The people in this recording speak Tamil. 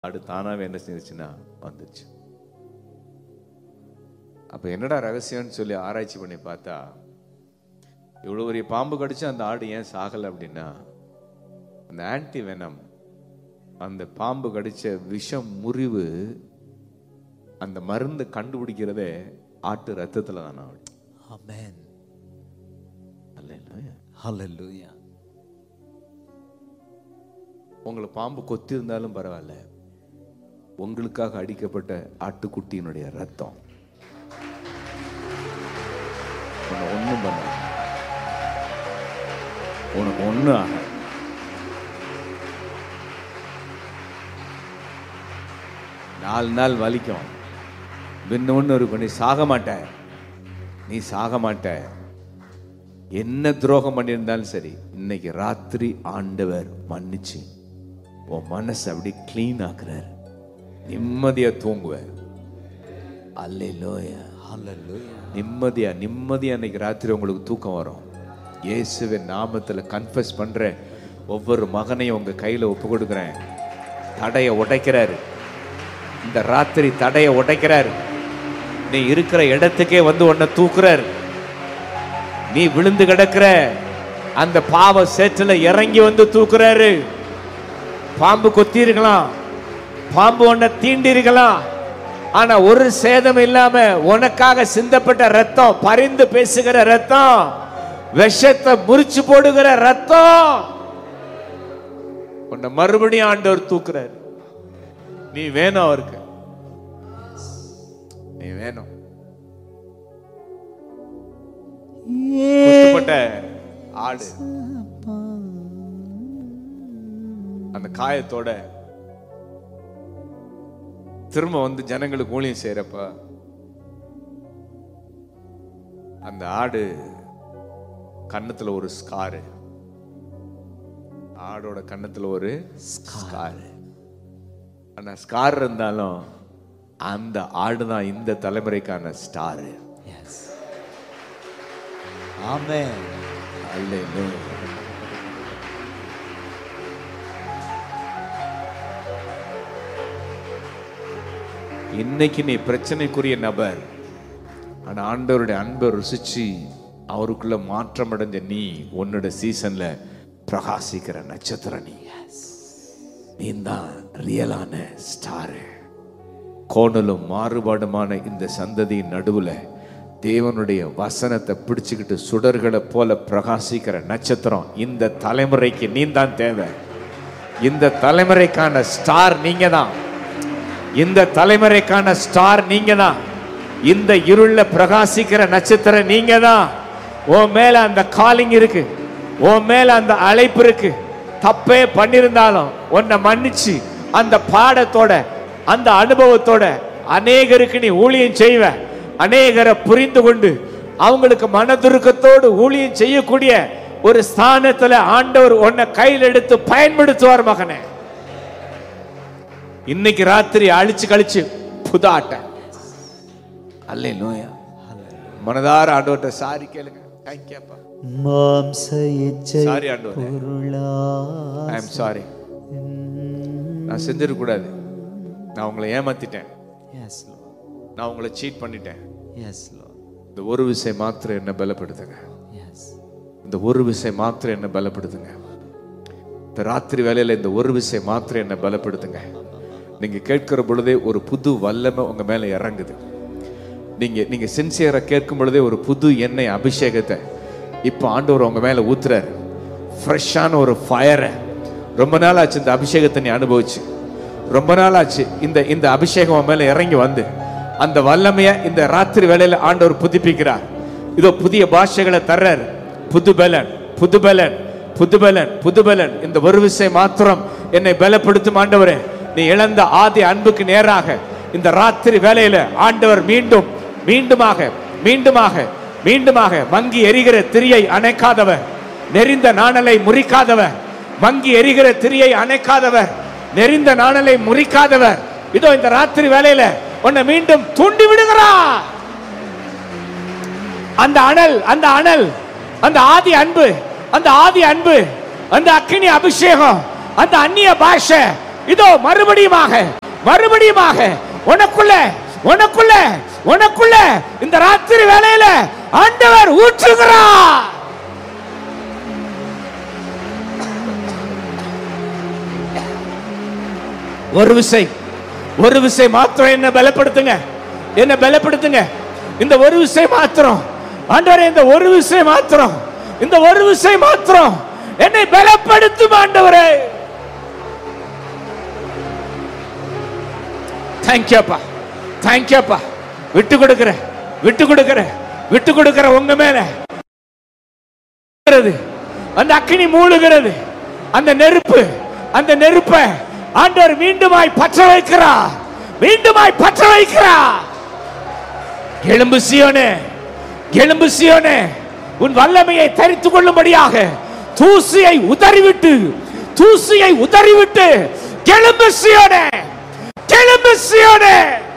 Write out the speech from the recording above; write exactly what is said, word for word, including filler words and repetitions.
ஆடு தானாவே என்ன செஞ்சுச்சுன்னா வந்துச்சு. அப்ப என்னடா ரகசியம்னு சொல்லி ஆராய்ச்சி பண்ணி பார்த்தா, இவ்வளவு பெரிய பாம்பு கடிச்சு அந்த ஆடு ஏன் சாகலை அப்படின்னா, அந்த ஆன்டி வெனம், அந்த பாம்பு கடிச்ச விஷம் முறிவு, அந்த மருந்து கண்டுபிடிக்கிறதே ஆட்டு ரத்தத்துல தானா. ஆமென். அல்லேலூயா. ஹல்லேலூயா. உங்களை பாம்பு கொத்தி இருந்தாலும் பரவாயில்ல, உங்களுக்காக அடிக்கப்பட்ட ஆட்டுக்குட்டியினுடைய ரத்தம் ஒண்ணும் பண்ண, உனக்கு ஒண்ணு ஆக. நாலு நாள் வலிக்கும், பின்ன ஒண்ணு இருக்கும், நீ சாக மாட்ட, நீ சாக மாட்ட. என்ன துரோகம் பண்ணியிருந்தாலும் சரி, இன்னைக்கு ராத்திரி ஆண்டவர் மன்னிச்சு உன் மனசை அப்படி கிளீன் ஆக்குறாரு, நிம்மதியா தூங்குவார். அல்லேலூயா. ஹல்லேலூயா. நிம்மதியா நிம்மதியா இன்னைக்கு ராத்திரி உங்களுக்கு தூக்கம் வரும். இயேசுவின் நாமத்துல கன்ஃபஸ் பண்றேன், ஒவ்வொரு மகனையும் உங்க கையில ஒப்பு கொடுக்கிறேன். தடையை உடைக்கிறாரு, இந்த ராத்திரி தடையை உடைக்கிறாரு. நீ இருக்கிற இடத்துக்கே வந்து உன்னை தூக்குறாரு. நீ விழுந்து கிடக்கிற அந்த பாவ சேற்றுல இறங்கி வந்து தூக்குறாரு. பாம்பு கொத்தி இருக்கலாம், பாம்பு உன்னை தீண்டி இருக்கலாம், ஆனா ஒரு சேதம் இல்லாம உனக்காக சிந்தப்பட்ட ரத்தம், பரிந்து பேசுகிற ரத்தம், விஷத்தை முறிச்சு போடுகிற ரத்தம், உன்னை மறுபடியும் ஆண்டவர் தூக்குறாரு. நீ வேணும் அவருக்கு, நீ வேணும். குத்துப்பட்ட ஆடு அந்த காயத்தோட திரும்ப வந்து ஜனங்களுக்கு ஊழியம் செய்யறப்ப, அந்த ஆடு கன்னத்துல ஒரு ஸ்காரு, ஆடோட கன்னத்துல ஒரு ஸ்காரு. ஆனா ஸ்கார் இருந்தாலும் அந்த ஆடுதான் இந்த தலைமுறைக்கான ஸ்டார். ஆமென். அல்லேலூயா. இன்னைக்கு நீ பிரச்சனைக்குரிய நபர், ஆனா ஆண்டவருடைய அன்பை ருசிச்சு அவருக்குள்ள மாற்றம் அடைஞ்ச நீ உன்னோட சீசன்ல பிரகாசிக்கிற நட்சத்திரம். நீ நீ தான் ரியலான ஸ்டார். கோணலும் மாறுபாடுமான இந்த சந்ததியின் நடுவுல தேவனுடைய வசனத்தை பிடிச்சுக்கிட்டு சுடர்களை போல பிரகாசிக்கிற நட்சத்திரம் இந்த தலைமுறைக்கு நீ தான் தேவை. இந்த தலைமுறைக்கான ஸ்டார் நீங்க தான். இந்த தலைமுறைக்கான ஸ்டார் நீங்க தான். இந்த இருள பிரகாசிக்கிற நட்சத்திரம் நீங்க தான். உன் மேல அந்த காலிங் இருக்கு, உன் மேல அந்த அழைப்பு இருக்கு. தப்பே பண்ணிருந்தாலும் உன்னை மன்னிச்சு அந்த பாடத்தோட அந்த அனுபவத்தோட அநேகருக்கு நீ ஊழியம் செய்வ. அநேகரை புரிந்து கொண்டு அவங்களுக்கு மனதுருக்கத்தோடு ஊழியம் செய்யக்கூடிய ஒரு ஸ்தானத்துல ஆண்டவர் உன்னை கையில் எடுத்து பயன்படுத்துவார் மகனே. இன்னைக்கு ராத்திரி அழிச்சு கழிச்சு புதாட்ட. அல்லேலூயா. மனதார ஆண்டவர்ட்ட சாரி கேளுங்க. தேங்க் யூ அப்பா. மாம்ச இச்சை சாரி ஆண்டவரே, ஐ அம் சாரி. நான் செஞ்சிட கூடாது, நான் உங்களை ஏமாத்திட்டேன், எஸ் லார்ட், நான் உங்களை சீட் பண்ணிட்டேன். S Lord. இந்த ஒரு விஷயம் மாத்திரம் என்ன பலப்படுத்துங்க. எஸ். இந்த ஒரு விஷயம் மாத்திரம் என்ன பலப்படுத்துங்க. இந்த ராத்திரி வேலையில இந்த ஒரு விஷயம் மாத்திரம் என்ன பலப்படுத்துங்க. நீங்க கேட்கிற பொழுதே ஒரு புது வல்லமை உங்க மேல இறங்குது. நீங்க நீங்க சின்சியரா கேட்கும் பொழுதே ஒரு புது எண்ணெய் அபிஷேகத்தை இப்ப ஆண்டவர் உங்க மேல ஊத்துறாரு. ஃப்ரெஷ்ஷான ஒரு ஃபயரை. ரொம்ப நாள் ஆச்சு இந்த அபிஷேகத்தை நீ அனுபவிச்சு, ரொம்ப நாள் ஆச்சு இந்த இந்த அபிஷேகம் உன் மேல இறங்கி வந்து அந்த வல்லமைய இந்த ராத்திரி வேளையில ஆண்டவர் புதுப்பிக்கிறார். இதோ புதிய பாஷைகளை தர்றார். புது பலன், புது பலன், புது பலன், புது பலன். இந்த ஒரு விஷயம் மாத்திரம் என்னை பலப்படுத்தும் ஆண்டவரே. நீ இழந்த ஆதி அன்புக்கு நேராக இந்த ராத்திரி வேளையில ஆண்டவர் மீண்டும் மீண்டுமாக மீண்டுமாக மீண்டுமாக மங்கி எரிகிற திரியை அணைக்காதவர், நெறிந்த நாணலை முறிக்காதவர், மங்கி எரிகிற திரியை அணைக்காதவர், நெறிந்த நாணலை முறிக்காதவர். இதோ இந்த ராத்திரி வேளையில உன்னை மீண்டும் தூண்டி விடுகிறார். அந்த அனல், அந்த அனல், அந்த ஆதி அன்பு, அந்த ஆதி அன்பு, அந்த அக்கினி அபிஷேகம், அந்த அந்நிய பாஷை இதோ மறுபடியுமாக மறுபடியுமாக உனக்குள்ள உனக்குள்ள உனக்குள்ள இந்த ராத்திரி வேளையில ஆண்டவர் ஊற்றுகிறார். ஒரு விசை ஒரு விசை மாத்திரம் என்ன பலப்படுத்துங்க, என்ன பலப்படுத்துங்க. இந்த ஒரு விசை மாத்திரம் ஆண்டவரே, இந்த ஒரு விசை மாத்திரம், இந்த ஒரு விசை மாத்திரம் என்னை பலப்படுத்தும் ஆண்டவரே. தேங்க்யூ அப்பா, தேங்க்யூ அப்பா. விட்டு கொடுக்கிற விட்டு கொடுக்கிற விட்டு கொடுக்கிற உங்க மேல அந்த அக்கினி மூழுகிறது. அந்த நெருப்பு அந்த நெருப்பை ஆண்டவர் மீண்டுமாய் பற்ற வைக்கிறார், மீண்டுமாய் பற்ற வைக்கிறார். எழும்பு சீயோனே, எழும்பு சீயோனே, உன் வல்லமையை தரித்துக் கொள்ளும்படியாக தூசியை உதறிவிட்டு தூசியை உதறிவிட்டு எழும்பு சீயோனே, எழும்பு சீயோனே.